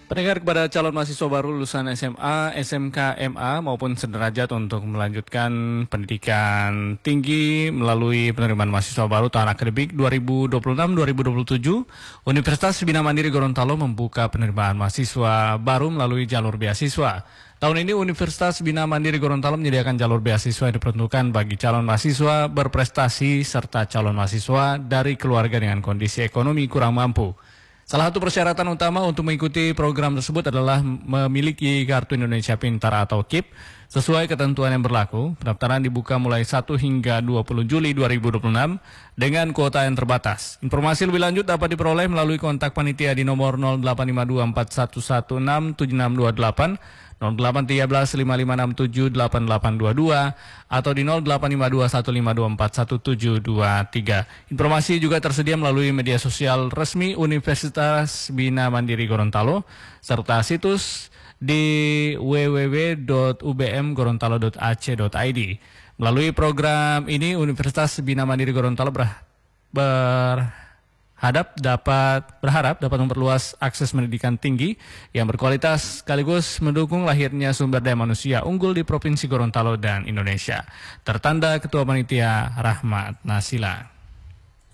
Pendengar, kepada calon mahasiswa baru lulusan SMA, SMK, MA maupun sederajat untuk melanjutkan pendidikan tinggi melalui penerimaan mahasiswa baru tahun akademik 2026-2027, Universitas Bina Mandiri Gorontalo membuka penerimaan mahasiswa baru melalui jalur beasiswa. Tahun ini Universitas Bina Mandiri Gorontalo menyediakan jalur beasiswa yang diperuntukkan bagi calon mahasiswa berprestasi serta calon mahasiswa dari keluarga dengan kondisi ekonomi kurang mampu. Salah satu persyaratan utama untuk mengikuti program tersebut adalah memiliki Kartu Indonesia Pintar atau KIP sesuai ketentuan yang berlaku. Pendaftaran dibuka mulai 1 hingga 20 Juli 2026 dengan kuota yang terbatas. Informasi lebih lanjut dapat diperoleh melalui kontak panitia di nomor 085241167628, 081355678822 atau di 085215241723. Informasi juga tersedia melalui media sosial resmi Universitas Bina Mandiri Gorontalo serta situs di www.ubmgorontalo.ac.id. Melalui program ini Universitas Bina Mandiri Gorontalo berharap dapat memperluas akses pendidikan tinggi yang berkualitas sekaligus mendukung lahirnya sumber daya manusia unggul di Provinsi Gorontalo dan Indonesia. Tertanda Ketua Panitia Rahmat Nasila.